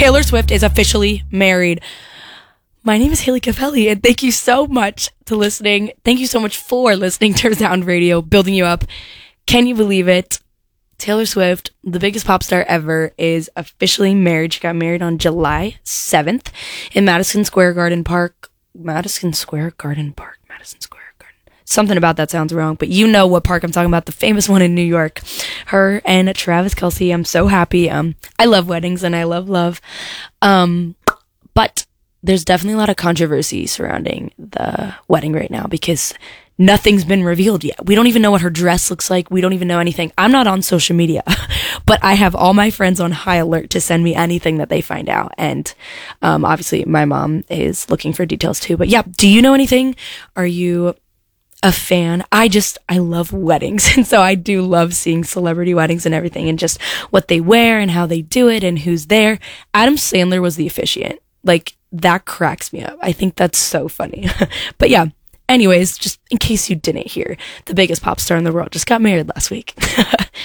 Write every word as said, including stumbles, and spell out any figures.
Taylor Swift is officially married. My name is Haley Capelli, and thank you so much to listening. Thank you so much for listening to Resound Radio, building you up. Can you believe it? Taylor Swift, the biggest pop star ever, is officially married. She got married on July seventh in Madison Square Garden Park. Madison Square Garden Park. Madison Square Garden. Something about that sounds wrong, but you know what park I'm talking about, the famous one in New York. Her and Travis Kelce. I'm so happy. Um, I love weddings and I love love. Um, but there's definitely a lot of controversy surrounding the wedding right now because nothing's been revealed yet. We don't even know what her dress looks like. We don't even know anything. I'm not on social media, but I have all my friends on high alert to send me anything that they find out. And um, obviously my mom is looking for details too. But yeah, do you know anything? Are you a fan? I just, I love weddings. And so I do love seeing celebrity weddings and everything and just what they wear and how they do it and who's there. Adam Sandler was the officiant. Like, that cracks me up. I think that's so funny. But yeah, anyways, just in case you didn't hear, the biggest pop star in the world just got married last week.